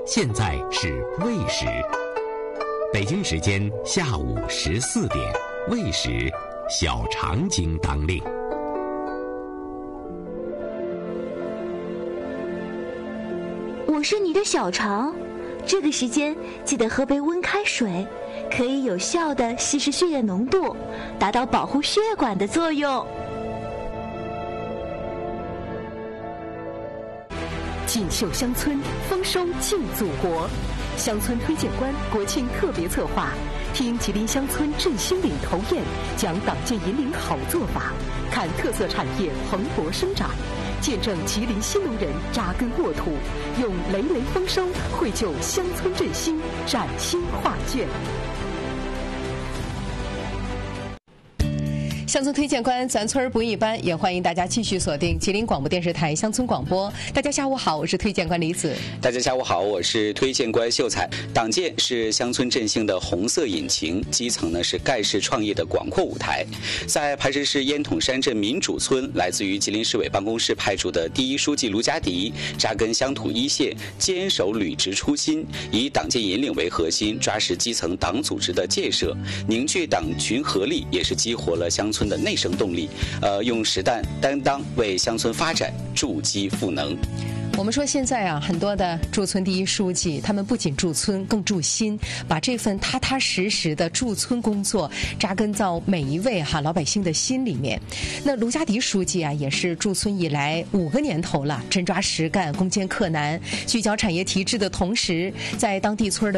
现在是未时，北京时间下午14点，未时，小肠经当令。 我是你的小肠，这个时间记得喝杯温开水，可以有效地稀释血液浓度，达到保护血管的作用。 锦绣乡村，丰收敬祖国。乡村推荐官国庆特别策划，听吉林乡村振兴领头雁讲党建引领好做法，看特色产业蓬勃生长，见证吉林新农人扎根沃土，用累累丰收绘就乡村振兴崭新画卷。乡村推荐官，咱村儿不一般，也欢迎大家继续锁定吉林广播电视台乡村广播。大家下午好，我是推荐官李子。 大家下午好，我是推荐官秀才。党建是乡村振兴的红色引擎，基层呢是盖世创业的广阔舞台。在排石市烟筒山镇民主村，来自于吉林市委办公室派出的第一书记卢家迪扎根乡土一线，坚守履职初心，以党建引领为核心，抓实基层党组织的建设，凝聚党群合力，也是激活了乡村的内生动力，用实担担当为乡村发展筑基赋能。 我们说现在啊，很多的驻村第一书记，他们不仅驻村，更驻心，把这份踏踏实实的驻村工作扎根到每一位老百姓的心里面。那卢家迪书记啊，也是驻村以来5个年头了，真抓实干，攻坚克难，聚焦产业提质的同时，在当地村的